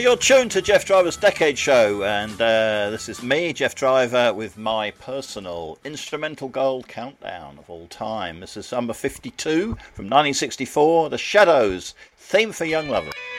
You're tuned to Jeff Driver's Decade Show, and this is me, Jeff Driver, with my personal instrumental gold countdown of all time. This is number 52 from 1964, The Shadows, Theme for Young Lovers.